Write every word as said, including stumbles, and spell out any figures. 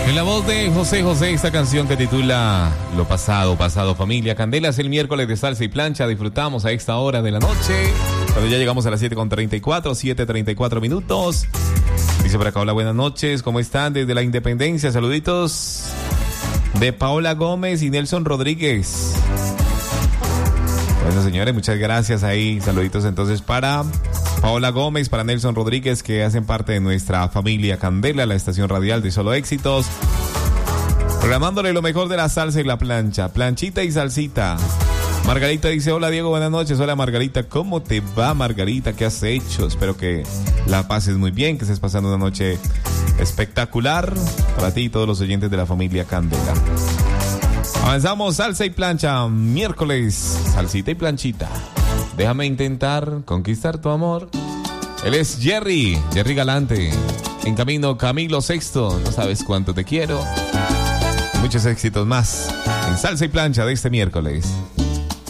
En la voz de José José, esta canción que titula Lo pasado, pasado familia. Candela, es el miércoles de salsa y plancha. Disfrutamos a esta hora de la noche, cuando ya llegamos a las siete con treinta y cuatro, siete treinta y cuatro minutos. Dice por acá, hola, buenas noches, ¿cómo están? Desde la Independencia, saluditos de Paola Gómez y Nelson Rodríguez. Bueno, señores, muchas gracias ahí. Saluditos entonces para Paola Gómez, para Nelson Rodríguez, que hacen parte de nuestra familia Candela, la estación radial de Solo Éxitos. Programándole lo mejor de la salsa y la plancha. Planchita y salsita. Margarita dice, hola Diego, buenas noches. Hola Margarita, ¿cómo te va, Margarita? ¿Qué has hecho? Espero que la pases muy bien, que estés pasando una noche espectacular para ti y todos los oyentes de la familia Candela. Avanzamos, salsa y plancha, miércoles, salsita y planchita. Déjame intentar conquistar tu amor. Él es Jerry, Jerry Galante. En camino, Camilo Sexto, no sabes cuánto te quiero. Muchos éxitos más en salsa y plancha de este miércoles.